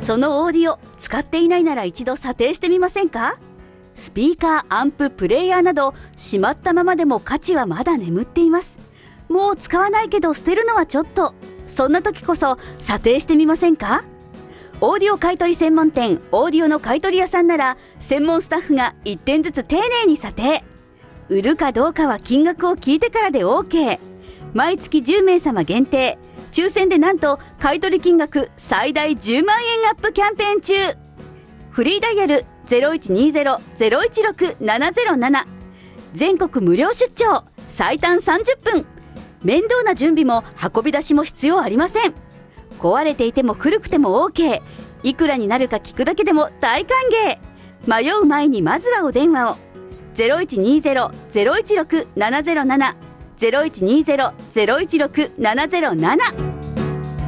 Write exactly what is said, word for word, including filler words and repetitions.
そのオーディオ使っていないなら一度査定してみませんか？スピーカー、アンプ、プレイヤーなどしまったままでも価値はまだ眠っています。もう使わないけど捨てるのはちょっと、そんな時こそ査定してみませんか？オーディオ買取専門店オーディオの買取屋さんなら専門スタッフがいってんずつ丁寧に査定。売るかどうかは金額を聞いてからで OK。 毎月じゅうめいさま限定、抽選でなんと買取金額最大じゅうまんえんアップキャンペーン中。フリーダイヤル ゼロいちにゼロ ゼロいちろく ななゼロなな、 全国無料出張、最短さんじゅっぷん、面倒な準備も運び出しも必要ありません。壊れていても古くても OK。 いくらになるか聞くだけでも大歓迎。迷う前にまずはお電話を。 ゼロいちにゼロ ゼロいちろく ななゼロなな ゼロいちにゼロ ゼロいちろく ななゼロなな